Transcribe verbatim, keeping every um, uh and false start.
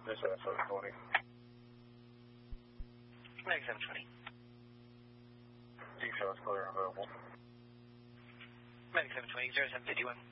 This is seven twenty. Meg seven twenty. Details clear and available. Meg seven twenty, zero seven fifty-one.